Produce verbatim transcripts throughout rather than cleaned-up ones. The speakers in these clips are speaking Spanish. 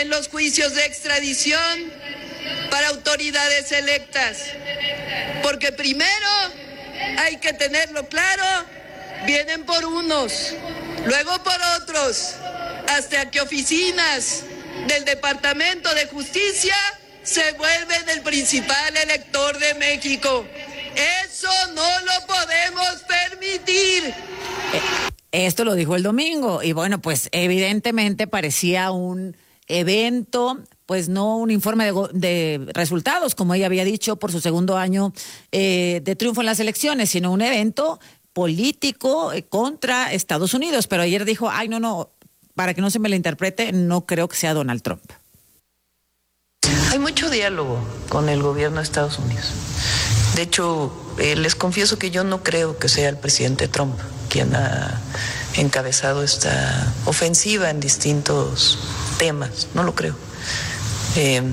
en los juicios de extradición para autoridades electas. Porque primero, hay que tenerlo claro, vienen por unos, luego por otros, hasta que oficinas del Departamento de Justicia se vuelven el principal elector de México. Eso no lo podemos permitir. Esto lo dijo el domingo y bueno, pues evidentemente parecía un evento, pues no un informe de, de resultados, como ella había dicho, por su segundo año eh, de triunfo en las elecciones, sino un evento político eh, contra Estados Unidos. Pero ayer dijo, ay, no, no, para que no se me la interprete, no creo que sea Donald Trump. Hay mucho diálogo con el gobierno de Estados Unidos. De hecho, eh, les confieso que yo no creo que sea el presidente Trump quien ha encabezado esta ofensiva en distintos temas, no lo creo. Eh,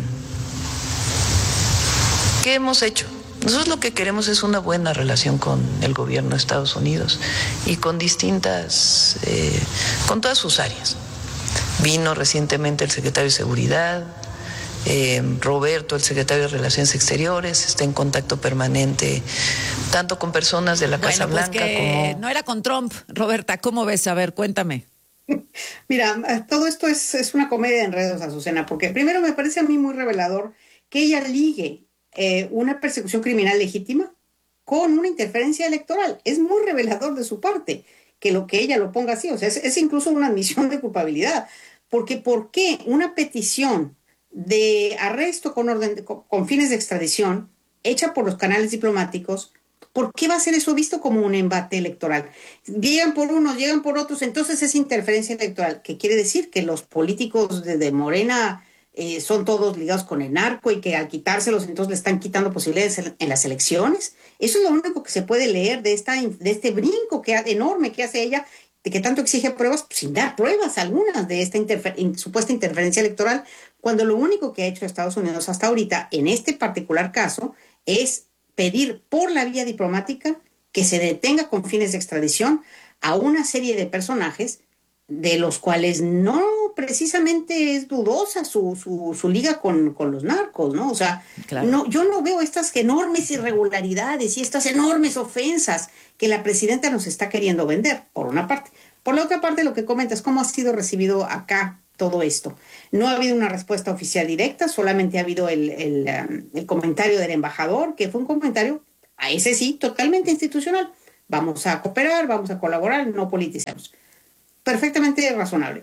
¿Qué hemos hecho? Nosotros lo que queremos es una buena relación con el gobierno de Estados Unidos y con distintas, eh, con todas sus áreas. Vino recientemente el secretario de Seguridad, Eh, Roberto, el secretario de Relaciones Exteriores, está en contacto permanente tanto con personas de la Casa bueno, pues Blanca que como... no era con Trump. Roberta, ¿cómo ves? A ver, cuéntame. Mira, todo esto es, es una comedia de enredos, Azucena, porque primero me parece a mí muy revelador que ella ligue eh, una persecución criminal legítima con una interferencia electoral. Es muy revelador de su parte que lo que ella lo ponga así, o sea, es, es incluso una admisión de culpabilidad, porque ¿por qué una petición de arresto con orden de, con, con fines de extradición hecha por los canales diplomáticos, ¿por qué va a ser eso visto como un embate electoral? Llegan por unos, llegan por otros, entonces es interferencia electoral, que quiere decir que los políticos de, de Morena eh, son todos ligados con el narco y que al quitárselos entonces le están quitando posibilidades en, en las elecciones. Eso es lo único que se puede leer de, esta, de este brinco que, enorme que hace ella, de que tanto exige pruebas, pues, sin dar pruebas algunas de esta interfer supuesta interferencia electoral, cuando lo único que ha hecho Estados Unidos hasta ahorita, en este particular caso, es pedir por la vía diplomática que se detenga con fines de extradición a una serie de personajes de los cuales no precisamente es dudosa su, su, su liga con, con los narcos, ¿no? O sea, claro. no, yo no veo estas enormes irregularidades y estas enormes ofensas que la presidenta nos está queriendo vender, por una parte. Por la otra parte, lo que comentas, ¿cómo ha sido recibido acá todo esto? No ha habido una respuesta oficial directa, solamente ha habido el, el, um, el comentario del embajador, que fue un comentario, a ese sí, totalmente institucional. Vamos a cooperar, vamos a colaborar, no politizamos. Perfectamente razonable.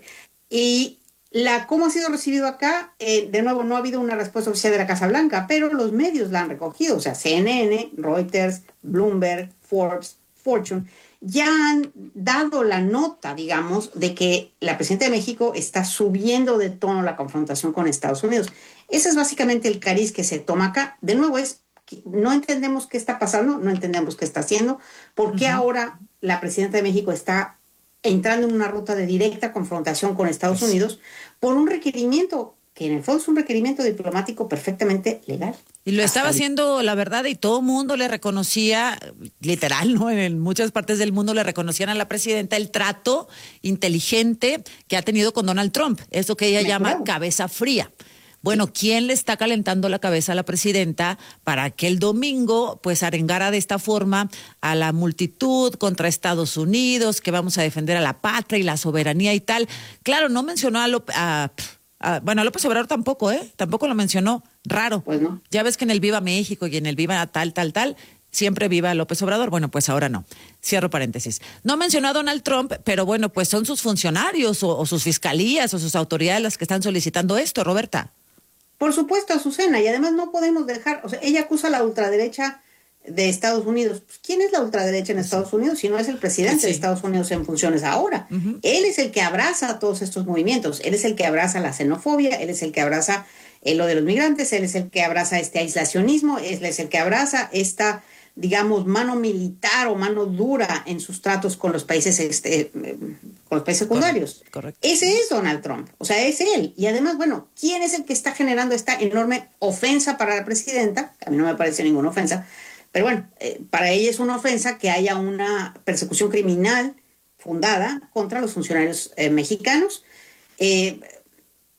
Y la cómo ha sido recibido acá, eh, de nuevo, no ha habido una respuesta oficial de la Casa Blanca, pero los medios la han recogido, o sea, C N N, Reuters, Bloomberg, Forbes, Fortune, ya han dado la nota, digamos, de que la presidenta de México está subiendo de tono la confrontación con Estados Unidos. Ese es básicamente el cariz que se toma acá. De nuevo, es que no entendemos qué está pasando, no entendemos qué está haciendo, por qué uh-huh. ahora la presidenta de México está entrando en una ruta de directa confrontación con Estados pues, Unidos por un requerimiento que en el fondo es un requerimiento diplomático perfectamente legal. Y lo estaba haciendo, la verdad, y todo el mundo le reconocía, literal, ¿no? En muchas partes del mundo le reconocían a la presidenta el trato inteligente que ha tenido con Donald Trump, eso que ella Me llama creo. cabeza fría. Bueno, ¿quién le está calentando la cabeza a la presidenta para que el domingo pues arengara de esta forma a la multitud contra Estados Unidos, que vamos a defender a la patria y la soberanía y tal? Claro, no mencionó a, López, a, a bueno, a López Obrador tampoco, ¿eh? Tampoco lo mencionó, raro. Pues no. Ya ves que en el Viva México y en el Viva tal, tal, tal, siempre viva López Obrador. Bueno, pues ahora no. Cierro paréntesis. No mencionó a Donald Trump, pero bueno, pues son sus funcionarios o, o sus fiscalías o sus autoridades las que están solicitando esto, Roberta. Por supuesto, Azucena, y además no podemos dejar, o sea, ella acusa a la ultraderecha de Estados Unidos. Pues, ¿quién es la ultraderecha en Estados Unidos si no es el presidente sí. de Estados Unidos en funciones ahora? Uh-huh. Él es el que abraza todos estos movimientos, él es el que abraza la xenofobia, él es el que abraza eh, lo de los migrantes, él es el que abraza este aislacionismo, él es el que abraza esta, digamos, mano militar o mano dura en sus tratos con los países este, con los países secundarios. Correcto, correcto. Ese es Donald Trump, o sea, es él. Y además, bueno, ¿quién es el que está generando esta enorme ofensa para la presidenta? A mí no me parece ninguna ofensa, pero bueno, eh, para ella es una ofensa que haya una persecución criminal fundada contra los funcionarios eh, mexicanos. Eh,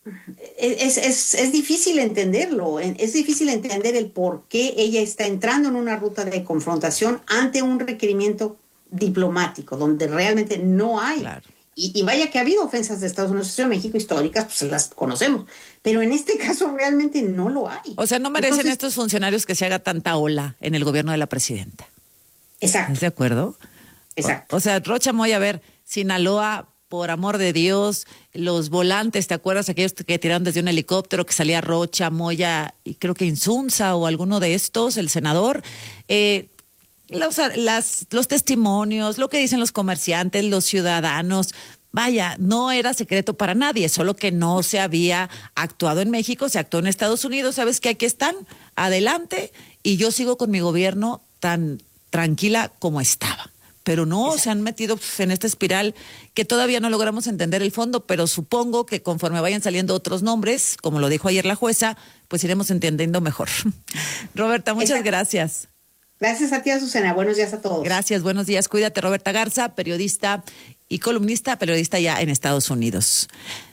Es, es, es difícil entenderlo, es difícil entender el por qué ella está entrando en una ruta de confrontación ante un requerimiento diplomático, donde realmente no hay. Claro. Y, y vaya que ha habido ofensas de Estados Unidos en México históricas, pues las conocemos, pero en este caso realmente no lo hay. O sea, no merecen Entonces, estos funcionarios que se haga tanta ola en el gobierno de la presidenta. Exacto. ¿Estás de acuerdo? Exacto. O, o sea, Rocha Moya, a ver, Sinaloa, por amor de Dios, los volantes, ¿te acuerdas? Aquellos que tiraron desde un helicóptero, que salía Rocha, Moya, y creo que Insunza o alguno de estos, el senador. Eh, los, las, los testimonios, lo que dicen los comerciantes, los ciudadanos. Vaya, no era secreto para nadie, solo que no se había actuado en México, se actuó en Estados Unidos. ¿Sabes qué? Aquí están, adelante, y yo sigo con mi gobierno tan tranquila como estaba. Pero no, Exacto. se han metido en esta espiral que todavía no logramos entender el fondo, pero supongo que conforme vayan saliendo otros nombres, como lo dijo ayer la jueza, pues iremos entendiendo mejor. Roberta, muchas Exacto. gracias. Gracias a ti, Azucena. Buenos días a todos. Gracias, buenos días. Cuídate, Roberta Garza, periodista y columnista, periodista ya en Estados Unidos.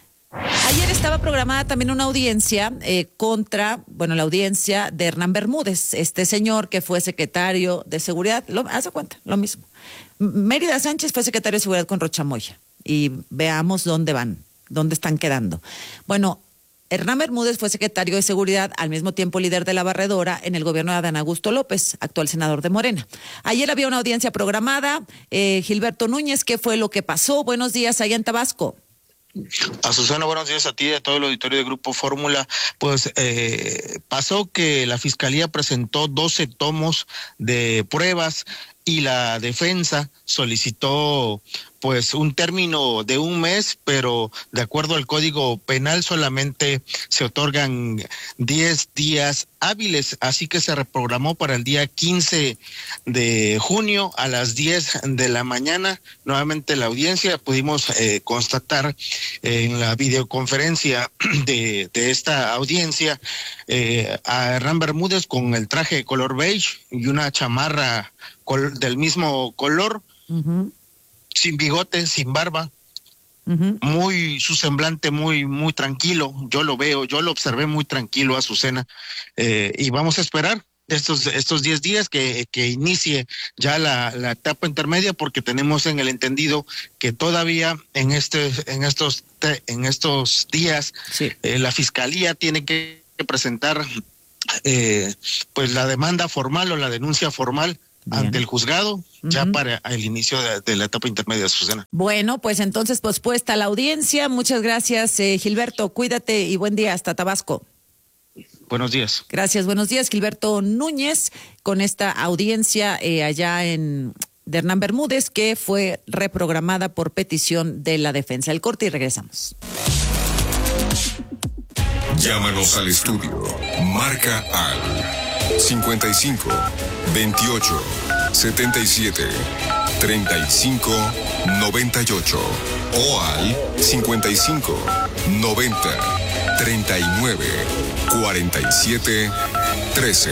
Ayer estaba programada también una audiencia eh, contra, bueno, la audiencia de Hernán Bermúdez, este señor que fue secretario de Seguridad, lo, haz de cuenta, lo mismo. Mérida Sánchez fue secretario de Seguridad con Rocha Moya y veamos dónde van, dónde están quedando. Bueno, Hernán Bermúdez fue secretario de Seguridad, al mismo tiempo líder de la barredora en el gobierno de Adán Augusto López, actual senador de Morena. Ayer había una audiencia programada. Eh, Gilberto Núñez, ¿qué fue lo que pasó? Buenos días allá en Tabasco. Azucena, buenos días a ti y a todo el auditorio de Grupo Fórmula. Pues eh, pasó que la Fiscalía presentó doce tomos de pruebas y la defensa solicitó pues un término de un mes, pero de acuerdo al Código Penal solamente se otorgan diez días hábiles, así que se reprogramó para el día quince de junio a las diez de la mañana. Nuevamente la audiencia, pudimos eh, constatar eh, en la videoconferencia de, de esta audiencia eh, a Hernán Bermúdez con el traje de color beige y una chamarra col- del mismo color, uh-huh. sin bigote, sin barba, uh-huh. muy, su semblante muy, muy tranquilo. Yo lo veo, yo lo observé muy tranquilo, Azucena, eh, y vamos a esperar estos estos diez días que, que inicie ya la, la etapa intermedia, porque tenemos en el entendido que todavía en este, en estos, en estos días, sí. eh, la Fiscalía tiene que presentar eh, pues la demanda formal o la denuncia formal Bien. ante el juzgado, uh-huh. ya para el inicio de, de la etapa intermedia, Susana. Bueno, pues entonces pospuesta la audiencia. Muchas gracias, eh, Gilberto. Cuídate y buen día hasta Tabasco. Buenos días. Gracias, buenos días, Gilberto Núñez, con esta audiencia eh, allá en de Hernán Bermúdez, que fue reprogramada por petición de la defensa. El corte y regresamos. Llámanos al estudio. Marca al cincuenta y cinco, veintiocho, setenta y siete, treinta y cinco, noventa y ocho o al cincuenta y cinco, noventa, treinta y nueve, cuarenta y siete, trece.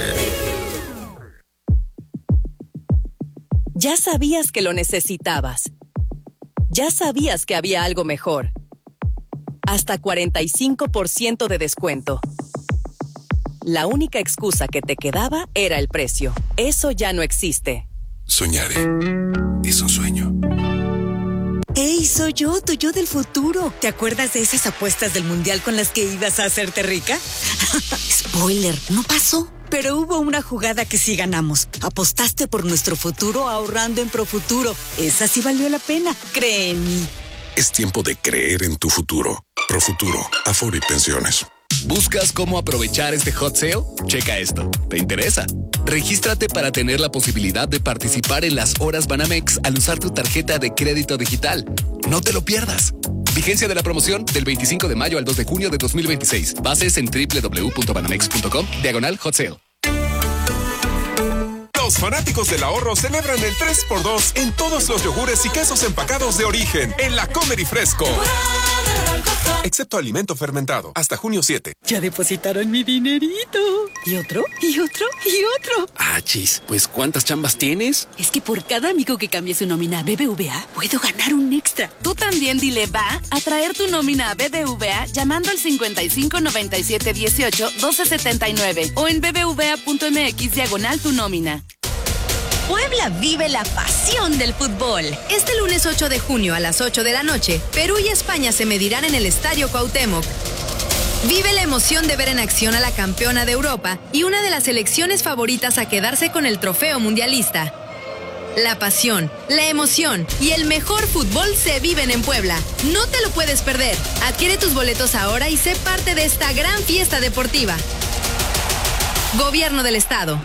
Ya sabías que lo necesitabas. Ya sabías que había algo mejor. Hasta cuarenta y cinco por ciento de descuento. La única excusa que te quedaba era el precio. Eso ya no existe. Soñaré. Es un sueño. ¡Ey, soy yo, tu yo del futuro! ¿Te acuerdas de esas apuestas del mundial con las que ibas a hacerte rica? Spoiler, no pasó. Pero hubo una jugada que sí ganamos. Apostaste por nuestro futuro ahorrando en Profuturo. Esa sí valió la pena, cree en mí. Es tiempo de creer en tu futuro. Profuturo, Afore y Pensiones. ¿Buscas cómo aprovechar este hot sale? Checa esto. ¿Te interesa? Regístrate para tener la posibilidad de participar en las horas Banamex al usar tu tarjeta de crédito digital. No te lo pierdas. Vigencia de la promoción del veinticinco de mayo al dos de junio de dos mil veintiséis. Bases en doble u doble u doble u punto banamex punto com, diagonal hot sale. Los fanáticos del ahorro celebran el tres por dos en todos los yogures y quesos empacados de origen en la Comer y Fresco. Excepto alimento fermentado. Hasta junio siete. Ya depositaron mi dinerito. ¿Y otro? ¿Y otro? ¿Y otro? Ah, chis, pues ¿cuántas chambas tienes? Es que por cada amigo que cambie su nómina a B B V A, puedo ganar un extra. Tú también dile va a traer tu nómina a B B V A llamando al cincuenta y cinco noventa y siete dieciocho doce setenta y nueve o en bbva.mx diagonal tu nómina. Puebla vive la pasión del fútbol. Este lunes ocho de junio a las ocho de la noche, Perú y España se medirán en el Estadio Cuauhtémoc. Vive la emoción de ver en acción a la campeona de Europa y una de las selecciones favoritas a quedarse con el trofeo mundialista. La pasión, la emoción y el mejor fútbol se viven en Puebla. No te lo puedes perder. Adquiere tus boletos ahora y sé parte de esta gran fiesta deportiva. Gobierno del Estado.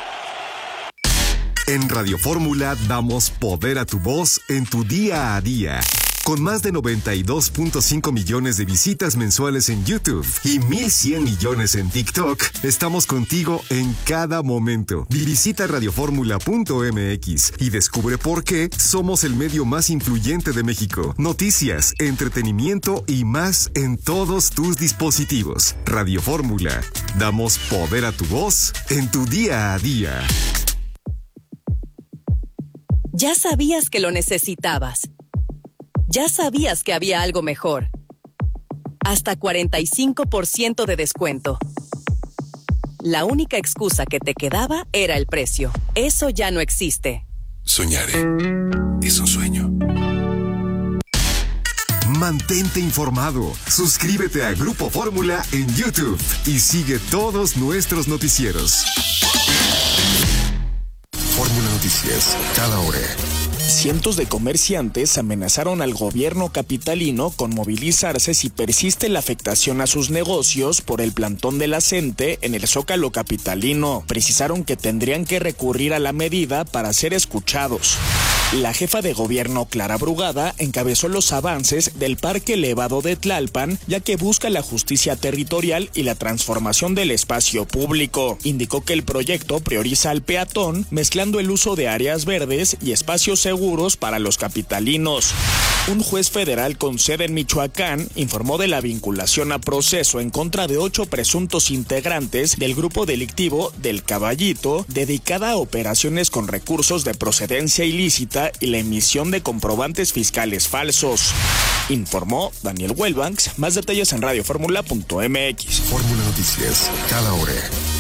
En Radio Fórmula damos poder a tu voz en tu día a día. Con más de noventa y dos punto cinco millones de visitas mensuales en YouTube y mil cien millones en TikTok, estamos contigo en cada momento. Visita radioformula punto m x y descubre por qué somos el medio más influyente de México. Noticias, entretenimiento y más en todos tus dispositivos. Radio Fórmula, damos poder a tu voz en tu día a día. Ya sabías que lo necesitabas. Ya sabías que había algo mejor. Hasta cuarenta y cinco por ciento de descuento. La única excusa que te quedaba era el precio. Eso ya no existe. Soñaré. Es un sueño. Mantente informado. Suscríbete a Grupo Fórmula en YouTube y sigue todos nuestros noticieros. Fórmula Noticias, cada hora. Cientos de comerciantes amenazaron al gobierno capitalino con movilizarse si persiste la afectación a sus negocios por el plantón de la CENTE en el Zócalo capitalino. Precisaron que tendrían que recurrir a la medida para ser escuchados. La jefa de gobierno, Clara Brugada, encabezó los avances del Parque Elevado de Tlalpan, ya que busca la justicia territorial y la transformación del espacio público. Indicó que el proyecto prioriza al peatón, mezclando el uso de áreas verdes y espacios seguros para los capitalinos. Un juez federal con sede en Michoacán informó de la vinculación a proceso en contra de ocho presuntos integrantes del grupo delictivo del Caballito, dedicada a operaciones con recursos de procedencia ilícita y la emisión de comprobantes fiscales falsos. Informó Daniel Welbanks. Más detalles en radioformula punto m x. Fórmula Noticias, cada hora.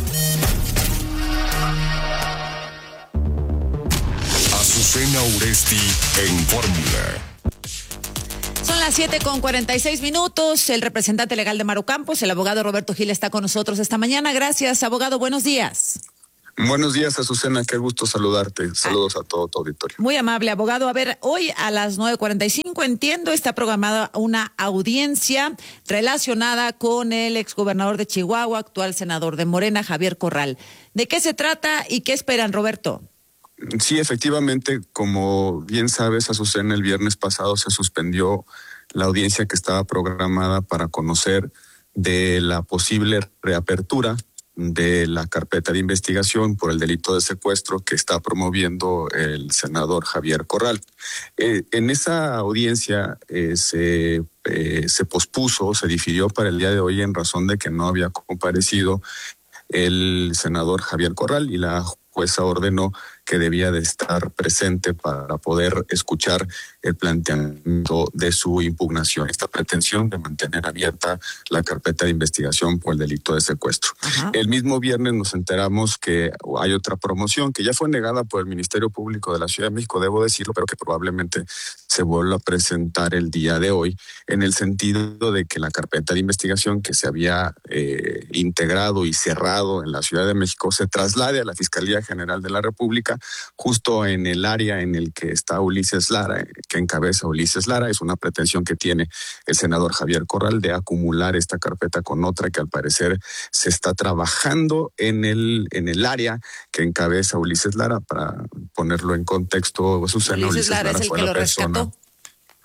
Azucena Uresti en Fórmula. Son las siete con cuarenta y seis minutos. El representante legal de Maru Campos, el abogado Roberto Gil, está con nosotros esta mañana. Gracias, abogado. Buenos días. Buenos días, Azucena, qué gusto saludarte. Saludos a todo tu auditorio. Muy amable, abogado. A ver, hoy a las nueve cuarenta y cinco, entiendo, está programada una audiencia relacionada con el exgobernador de Chihuahua, actual senador de Morena, Javier Corral. ¿De qué se trata y qué esperan, Roberto? Sí, efectivamente, como bien sabes, Azucena, el viernes pasado se suspendió la audiencia que estaba programada para conocer de la posible reapertura de la carpeta de investigación por el delito de secuestro que está promoviendo el senador Javier Corral. Eh, en esa audiencia eh, se, eh, se pospuso, se difirió para el día de hoy en razón de que no había comparecido el senador Javier Corral y la jueza ordenó que debía de estar presente para poder escuchar el planteamiento de su impugnación, esta pretensión de mantener abierta la carpeta de investigación por el delito de secuestro. Ajá. El mismo viernes nos enteramos que hay otra promoción que ya fue negada por el Ministerio Público de la Ciudad de México, debo decirlo, pero que probablemente se vuelva a presentar el día de hoy, en el sentido de que la carpeta de investigación que se había eh, integrado y cerrado en la Ciudad de México se traslade a la Fiscalía General de la República, justo en el área en el que está Ulises Lara, que encabeza Ulises Lara. Es una pretensión que tiene el senador Javier Corral de acumular esta carpeta con otra que al parecer se está trabajando en el, en el área que encabeza Ulises Lara. Para ponerlo en contexto, Susana, Ulises, Ulises Lara, Lara es el fue que la lo persona. rescató.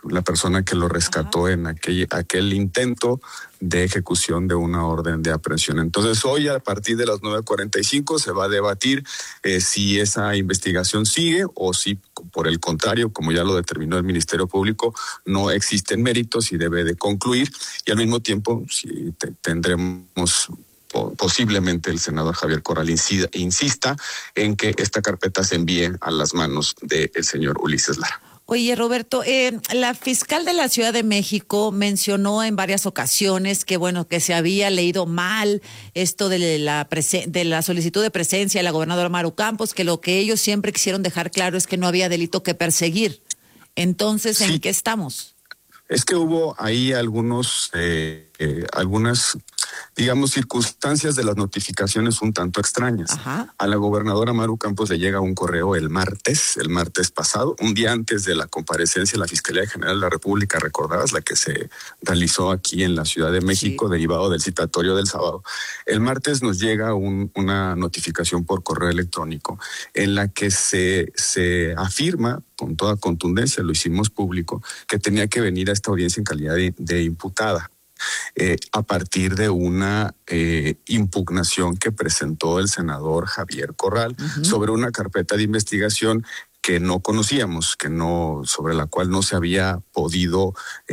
la persona que lo rescató Ajá. en aquel, aquel intento de ejecución de una orden de aprehensión. Entonces hoy a partir de las nueve cuarenta y cinco se va a debatir eh, si esa investigación sigue o si por el contrario, como ya lo determinó el Ministerio Público, no existen méritos y debe de concluir, y al mismo tiempo si te, tendremos posiblemente el senador Javier Corral incida, insista en que esta carpeta se envíe a las manos del señor Ulises Lara. Oye, Roberto, eh, la fiscal de la Ciudad de México mencionó en varias ocasiones que, bueno, que se había leído mal esto de la, presen- de la solicitud de presencia de la gobernadora Maru Campos, que lo que ellos siempre quisieron dejar claro es que no había delito que perseguir. Entonces, ¿en sí. qué estamos? Es que hubo ahí algunos, eh, eh, algunas, digamos, circunstancias de las notificaciones un tanto extrañas. Ajá. A la gobernadora Maru Campos le llega un correo el martes, el martes pasado, un día antes de la comparecencia en la Fiscalía General de la República, recordarás, la que se realizó aquí en la Ciudad de México, sí. derivado del citatorio del sábado. El martes nos llega un, una notificación por correo electrónico en la que se, se afirma con toda contundencia, lo hicimos público, que tenía que venir a esta audiencia en calidad de, de imputada. Eh, a partir de una eh, impugnación que presentó el senador Javier Corral uh-huh. sobre una carpeta de investigación que no conocíamos, que no, sobre la cual no se había podido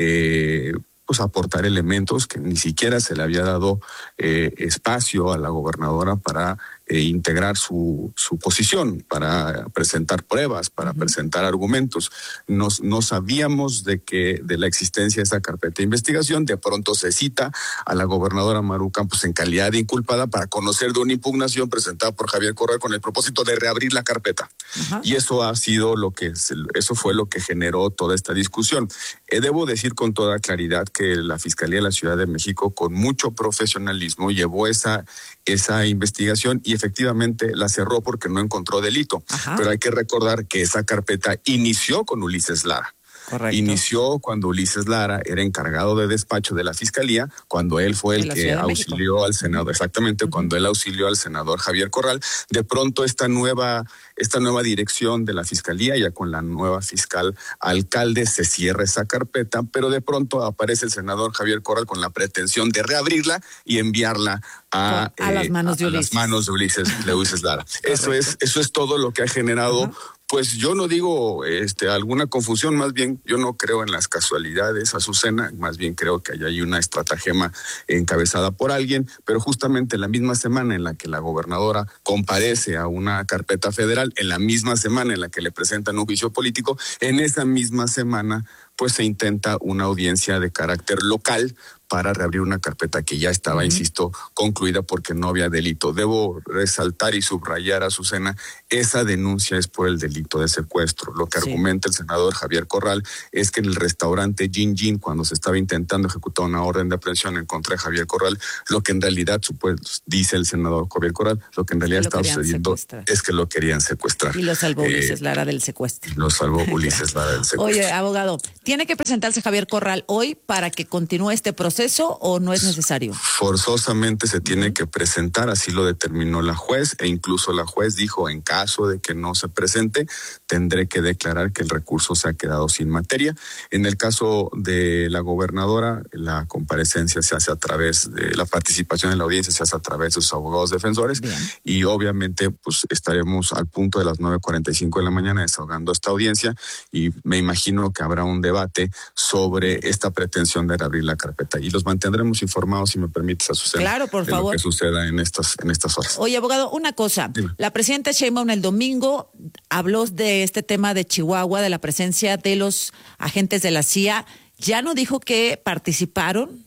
eh, pues aportar elementos, que ni siquiera se le había dado eh, espacio a la gobernadora para eh, integrar su, su posición, para presentar pruebas, para uh-huh. presentar argumentos. Nos, no sabíamos de que de la existencia de esa carpeta de investigación. De pronto se cita a la gobernadora Maru Campos en calidad de inculpada para conocer de una impugnación presentada por Javier Corral con el propósito de reabrir la carpeta. Uh-huh. Y eso ha sido lo que, eso fue lo que generó toda esta discusión. Eh, debo decir con toda claridad que la Fiscalía de la Ciudad de México, con mucho profesionalismo, llevó esa, esa investigación y efectivamente la cerró porque no encontró delito. Ajá. Pero hay que recordar que esa carpeta inició con Ulises Lara. Correcto. Inició cuando Ulises Lara era encargado de despacho de la Fiscalía, cuando él fue el que auxilió al senador, exactamente, uh-huh. cuando él auxilió al senador Javier Corral. De pronto esta nueva, esta nueva dirección de la Fiscalía, ya con la nueva fiscal alcalde, se cierra esa carpeta, pero de pronto aparece el senador Javier Corral con la pretensión de reabrirla y enviarla a, a, eh, las, manos de a, a las manos de Ulises, de Ulises Lara. Eso es, eso es todo lo que ha generado. Uh-huh. Pues yo no digo este, alguna confusión, más bien yo no creo en las casualidades, Azucena, más bien creo que hay una estratagema encabezada por alguien, pero justamente la misma semana en la que la gobernadora comparece a una carpeta federal, en la misma semana en la que le presentan un juicio político, en esa misma semana pues se intenta una audiencia de carácter local para reabrir una carpeta que ya estaba, uh-huh. insisto, concluida porque no había delito. Debo resaltar y subrayar, Azucena, esa denuncia es por el delito de secuestro. Lo que sí. argumenta el senador Javier Corral es que en el restaurante Gin Gin, cuando se estaba intentando ejecutar una orden de aprehensión en contra de Javier Corral, lo que en realidad, pues, dice el senador Javier Corral, lo que en realidad estaba sucediendo secuestrar. es que lo querían secuestrar. Y lo salvó eh, Ulises Lara del secuestro. Lo salvó Ulises Lara del secuestro. Oye, abogado, ¿tiene que presentarse Javier Corral hoy para que continúe este proceso o no es necesario? Forzosamente se tiene que presentar, así lo determinó la juez, e incluso la juez dijo, en caso de que no se presente, tendré que declarar que el recurso se ha quedado sin materia. En el caso de la gobernadora, la comparecencia se hace a través de la participación en la audiencia, se hace a través de sus abogados defensores. Bien. Y obviamente pues estaremos al punto de las nueve cuarenta y cinco de la mañana desahogando esta audiencia, y me imagino que habrá un debate sobre esta pretensión de reabrir la carpeta y los mantendremos informados, si me permites, Azucena. Claro, por de favor. Lo que suceda en estas, en estas horas. Oye, abogado, una cosa. Dime. La presidenta Sheinbaum el domingo habló de este tema de Chihuahua, de la presencia de los agentes de la C I A. Ya no dijo que participaron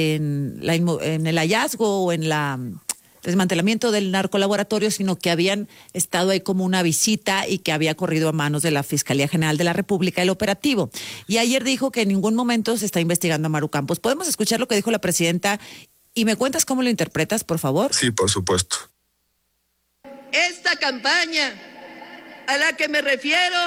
en, la, en el hallazgo o en la desmantelamiento del narcolaboratorio, sino que habían estado ahí como una visita y que había corrido a manos de la Fiscalía General de la República el operativo. Y ayer dijo que en ningún momento se está investigando a Maru Campos. ¿Podemos escuchar lo que dijo la presidenta? ¿Y me cuentas cómo lo interpretas, por favor? Sí, por supuesto. Esta campaña a la que me refiero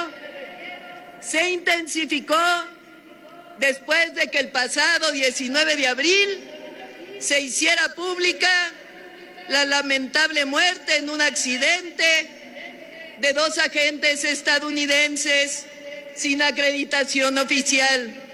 se intensificó después de que el pasado diecinueve de abril se hiciera pública la lamentable muerte en un accidente de dos agentes estadounidenses sin acreditación oficial.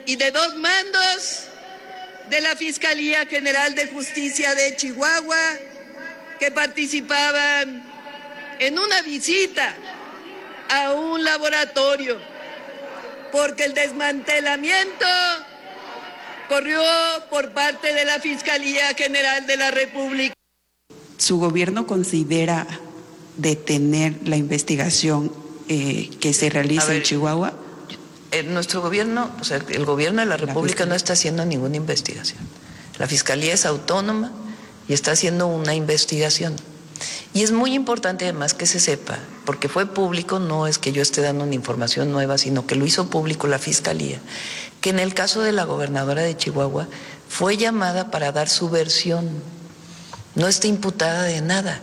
y de dos mandos de la Fiscalía General de Justicia de Chihuahua que participaban en una visita a un laboratorio, porque el desmantelamiento corrió por parte de la Fiscalía General de la República. ¿Su gobierno considera detener la investigación eh, que se realiza ver, en Chihuahua? Eh, nuestro gobierno, o sea, el gobierno de la República la no está haciendo ninguna investigación. La Fiscalía es autónoma y está haciendo una investigación. Y es muy importante además que se sepa, porque fue público, no es que yo esté dando una información nueva, sino que lo hizo público la Fiscalía, que en el caso de la gobernadora de Chihuahua fue llamada para dar su versión, no está imputada de nada.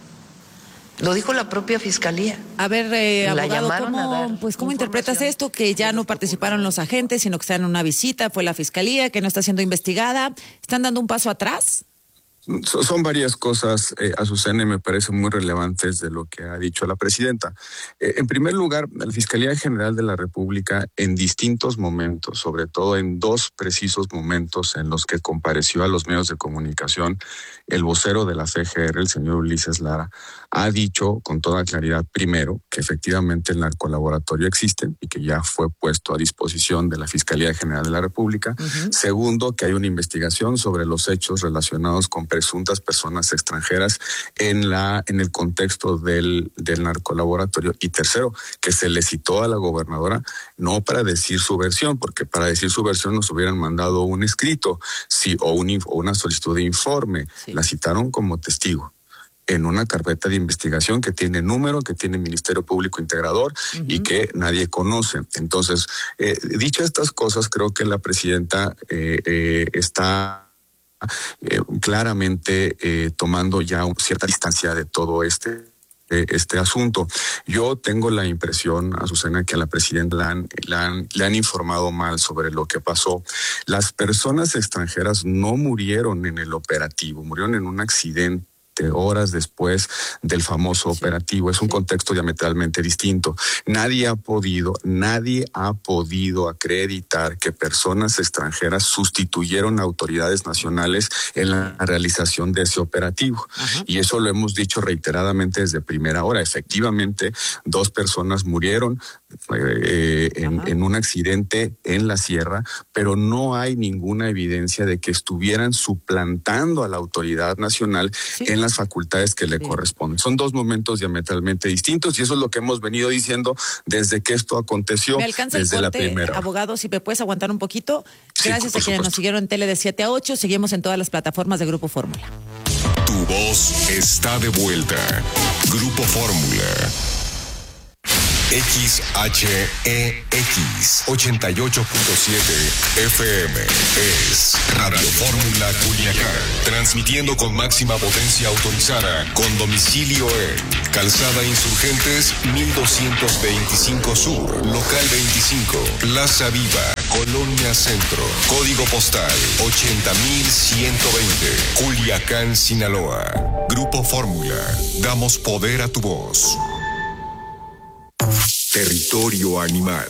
Lo dijo la propia Fiscalía. A ver, eh, la abogado, llamaron ¿cómo, a dar pues, ¿cómo interpretas esto? Que ya no participaron los agentes, sino que están en una visita, fue la Fiscalía, que no está siendo investigada. ¿Están dando un paso atrás? Son varias cosas, eh, Azucena, y me parecen muy relevantes de lo que ha dicho la presidenta. Eh, en primer lugar, la Fiscalía General de la República en distintos momentos, sobre todo en dos precisos momentos en los que compareció a los medios de comunicación, el vocero de la F G R, el señor Ulises Lara, ha dicho con toda claridad, primero, que efectivamente el narcolaboratorio existe y que ya fue puesto a disposición de la Fiscalía General de la República. Uh-huh. Segundo, que hay una investigación sobre los hechos relacionados con presuntas personas extranjeras en la en el contexto del, del narcolaboratorio. Y tercero, que se le citó a la gobernadora no para decir su versión, porque para decir su versión nos hubieran mandado un escrito sí, o, un, o una solicitud de informe. Sí. La citaron como testigo en una carpeta de investigación que tiene número, que tiene Ministerio Público Integrador uh-huh. y que nadie conoce. Entonces, eh, dicho estas cosas, creo que la presidenta eh, eh, está eh, claramente eh, tomando ya un, cierta distancia de todo este este asunto. Yo tengo la impresión, Azucena, que a la presidenta la han, la han, le han informado mal sobre lo que pasó. Las personas extranjeras no murieron en el operativo, murieron en un accidente horas después del famoso sí. operativo. Es un contexto diametralmente distinto. Nadie ha podido, nadie ha podido acreditar que personas extranjeras sustituyeron a autoridades nacionales en la realización de ese operativo. Ajá. Y eso lo hemos dicho reiteradamente desde primera hora. Efectivamente, dos personas murieron eh, en, en un accidente en la sierra, pero no hay ninguna evidencia de que estuvieran suplantando a la autoridad nacional sí. en las facultades que le sí. corresponden. Son dos momentos diametralmente distintos y eso es lo que hemos venido diciendo desde que esto aconteció. Me alcanza desde el corte, la primera. Abogado, si me puedes aguantar un poquito. Sí, Gracias a quienes supuesto. nos siguieron en tele de siete a ocho. Seguimos en todas las plataformas de Grupo Fórmula. Tu voz está de vuelta. Grupo Fórmula. X H E X ochenta y ocho punto siete F M es Radio Fórmula Culiacán, transmitiendo con máxima potencia autorizada, con domicilio en Calzada Insurgentes mil doscientos veinticinco Sur, Local veinticinco, Plaza Viva, Colonia Centro, Código Postal ochenta mil ciento veinte, Culiacán, Sinaloa. Grupo Fórmula, damos poder a tu voz. Territorio animal.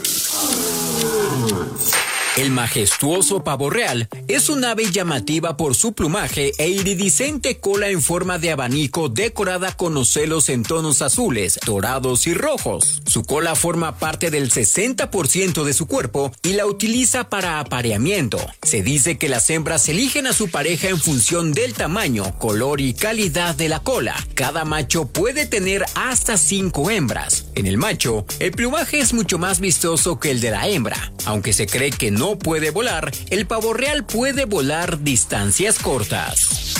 El majestuoso pavo real es un ave llamativa por su plumaje e iridiscente cola en forma de abanico decorada con ocelos en tonos azules, dorados y rojos. Su cola forma parte del sesenta por ciento de su cuerpo y la utiliza para apareamiento. Se dice que las hembras eligen a su pareja en función del tamaño, color y calidad de la cola. Cada macho puede tener hasta cinco hembras. En el macho, el plumaje es mucho más vistoso que el de la hembra. Aunque se cree que no puede volar, el pavo real puede volar distancias cortas.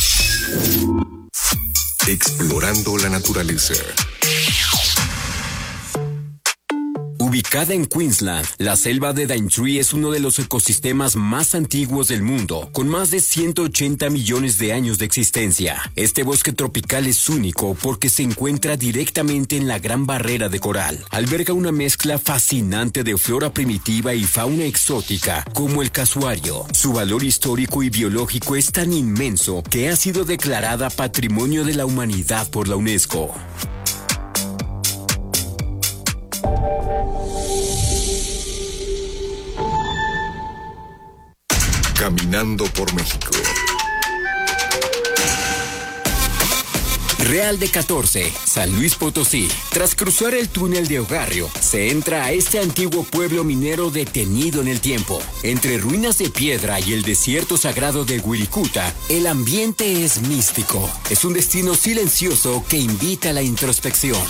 Explorando la naturaleza. Ubicada en Queensland, la selva de Daintree es uno de los ecosistemas más antiguos del mundo, con más de ciento ochenta millones de años de existencia. Este bosque tropical es único porque se encuentra directamente en la Gran Barrera de Coral. Alberga una mezcla fascinante de flora primitiva y fauna exótica, como el casuario. Su valor histórico y biológico es tan inmenso que ha sido declarada Patrimonio de la Humanidad por la UNESCO. Caminando por México. Real de catorce, San Luis Potosí. Tras cruzar el túnel de Ogarrio, se entra a este antiguo pueblo minero detenido en el tiempo. Entre ruinas de piedra y el desierto sagrado de Wirikuta, el ambiente es místico. Es un destino silencioso que invita a la introspección.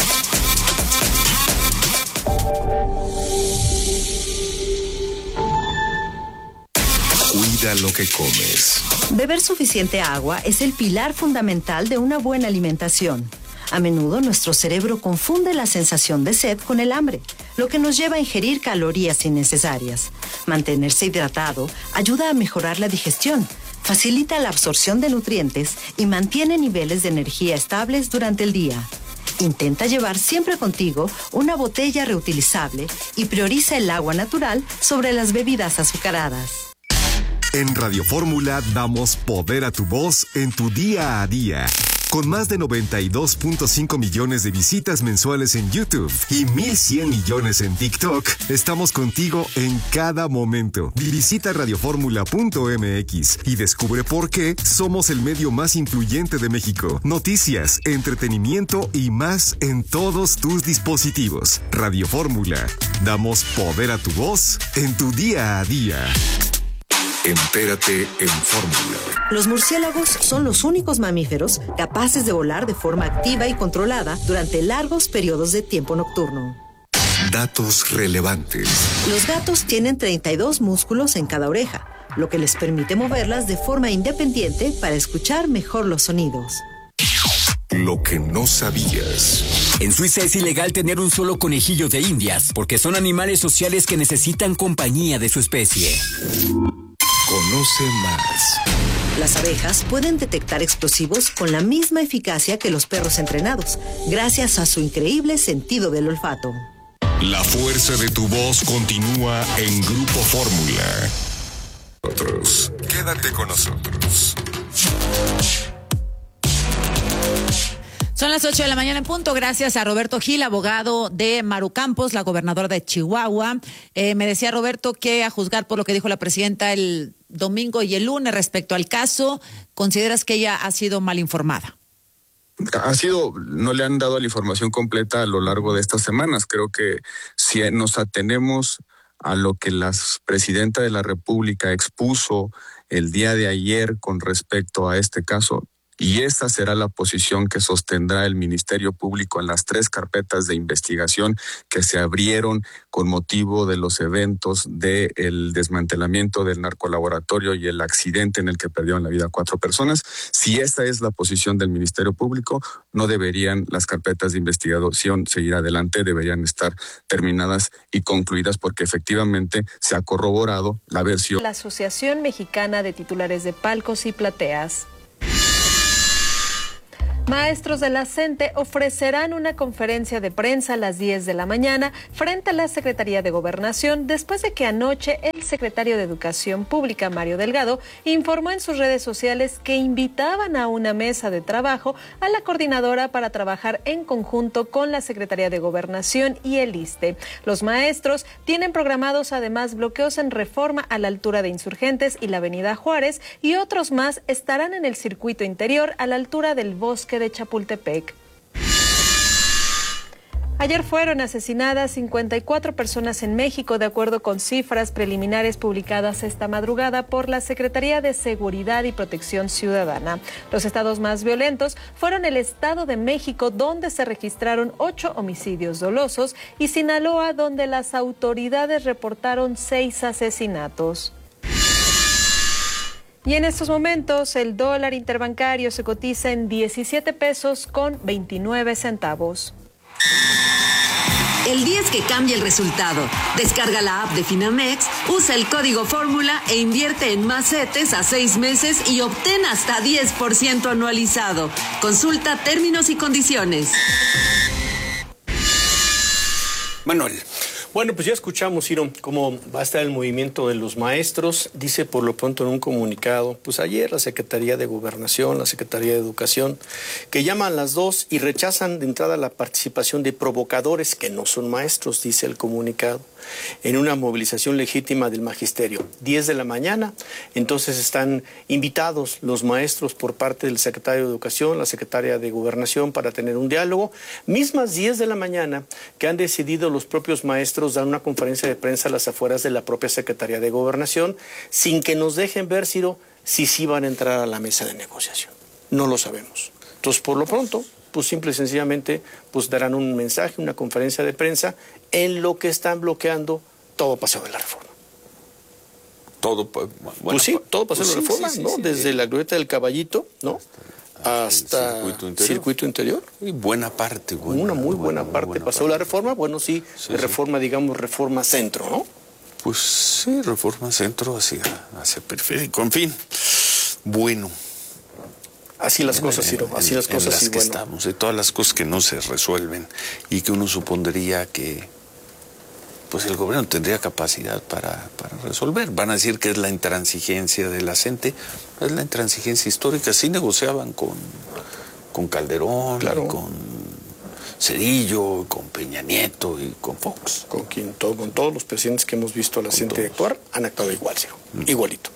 Cuida lo que comes. Beber suficiente agua es el pilar fundamental de una buena alimentación. A menudo nuestro cerebro confunde la sensación de sed con el hambre, lo que nos lleva a ingerir calorías innecesarias. Mantenerse hidratado ayuda a mejorar la digestión, facilita la absorción de nutrientes y mantiene niveles de energía estables durante el día. Intenta llevar siempre contigo una botella reutilizable y prioriza el agua natural sobre las bebidas azucaradas. En Radio Fórmula damos poder a tu voz en tu día a día. Con más de noventa y dos punto cinco millones de visitas mensuales en YouTube y mil cien millones en TikTok, estamos contigo en cada momento. Visita radioformula punto m x y descubre por qué somos el medio más influyente de México. Noticias, entretenimiento y más en todos tus dispositivos. Radio Fórmula. Damos poder a tu voz en tu día a día. Entérate en Fórmula. Los murciélagos son los únicos mamíferos capaces de volar de forma activa y controlada durante largos periodos de tiempo nocturno. Datos relevantes. Los gatos tienen treinta y dos músculos en cada oreja, lo que les permite moverlas de forma independiente para escuchar mejor los sonidos. Lo que no sabías. En Suiza es ilegal tener un solo conejillo de indias, porque son animales sociales que necesitan compañía de su especie. Conoce más. Las abejas pueden detectar explosivos con la misma eficacia que los perros entrenados, gracias a su increíble sentido del olfato. La fuerza de tu voz continúa en Grupo Fórmula. Nosotros. Quédate con nosotros. Son las ocho de la mañana en punto. Gracias a Roberto Gil, abogado de Maru Campos, la gobernadora de Chihuahua. Eh, me decía Roberto que, a juzgar por lo que dijo la presidenta el domingo y el lunes respecto al caso, ¿consideras que ella ha sido mal informada? Ha sido, no le han dado la información completa a lo largo de estas semanas. Creo que si nos atenemos a lo que la presidenta de la República expuso el día de ayer con respecto a este caso, y esa será la posición que sostendrá el Ministerio Público en las tres carpetas de investigación que se abrieron con motivo de los eventos del desmantelamiento del narcolaboratorio y el accidente en el que perdieron la vida cuatro personas. Si esta es la posición del Ministerio Público, no deberían las carpetas de investigación seguir adelante, deberían estar terminadas y concluidas, porque efectivamente se ha corroborado la versión. La Asociación Mexicana de Titulares de Palcos y Plateas. Maestros de la CENTE ofrecerán una conferencia de prensa a las diez de la mañana frente a la Secretaría de Gobernación después de que anoche el secretario de Educación Pública, Mario Delgado, informó en sus redes sociales que invitaban a una mesa de trabajo a la coordinadora para trabajar en conjunto con la Secretaría de Gobernación y el ISSSTE. Los maestros tienen programados además bloqueos en Reforma a la altura de Insurgentes y la Avenida Juárez, y otros más estarán en el circuito interior a la altura del Bosque de Chapultepec. Ayer fueron asesinadas cincuenta y cuatro personas en México, de acuerdo con cifras preliminares publicadas esta madrugada por la Secretaría de Seguridad y Protección Ciudadana. Los estados más violentos fueron el Estado de México, donde se registraron ocho homicidios dolosos, y Sinaloa, donde las autoridades reportaron seis asesinatos. Y en estos momentos el dólar interbancario se cotiza en diecisiete pesos con veintinueve centavos. El día es que cambia el resultado. Descarga la app de Finamex, usa el código Fórmula e invierte en más CETES a seis meses y obtén hasta diez por ciento anualizado. Consulta términos y condiciones. Manuel. Bueno, pues ya escuchamos, Iro, cómo va a estar el movimiento de los maestros. Dice por lo pronto en un comunicado, pues ayer la Secretaría de Gobernación, la Secretaría de Educación, que llaman las dos y rechazan de entrada la participación de provocadores que no son maestros, dice el comunicado. en una movilización legítima del magisterio. diez de la mañana, entonces están invitados los maestros por parte del secretario de Educación, la secretaria de Gobernación, para tener un diálogo. Mismas diez de la mañana que han decidido los propios maestros dar una conferencia de prensa a las afueras de la propia Secretaría de Gobernación, sin que nos dejen ver, Ciro, si sí van a entrar a la mesa de negociación. No lo sabemos. Entonces, por lo pronto, pues simple y sencillamente pues darán un mensaje, una conferencia de prensa en lo que están bloqueando todo Paseo de la Reforma. Todo, bueno, pues sí, todo Paseo pues de la sí, Reforma, sí, sí, ¿no? sí, Desde sí. la glorieta del Caballito, ¿no? Hasta el circuito interior. circuito interior. Y buena parte. Buena, una muy buena, buena parte. buena Paseo de la parte. Reforma, bueno, sí, Sí, reforma, digamos, reforma centro, ¿no? Pues sí, Reforma Centro hacia, hacia Periférico. En fin, bueno. Así las cosas, En- Ciro, así en- las en cosas, las y que bueno. estamos, de todas las cosas que no se resuelven y que uno supondría que pues el gobierno tendría capacidad para, para resolver. Van a decir que es la intransigencia de la gente, es la intransigencia histórica. Sí negociaban con, con Calderón, Claro. y con Cedillo, con Peña Nieto y con Fox. Con quien todo, con todos los presidentes que hemos visto a la gente actuar, han actuado igual, Ciro, igualito.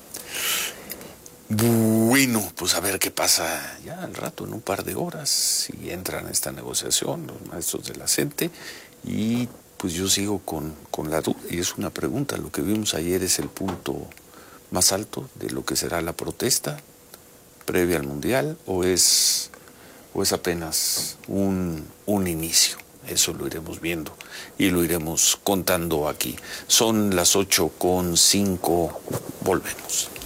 Bueno, pues a ver qué pasa ya al rato, en un par de horas, si entran a esta negociación los maestros de la CENTE, y pues yo sigo con, con la duda, y es una pregunta, ¿lo que vimos ayer es el punto más alto de lo que será la protesta previa al Mundial, o es, o es apenas un, un inicio? Eso lo iremos viendo y lo iremos contando aquí. Son las ocho con cinco, volvemos.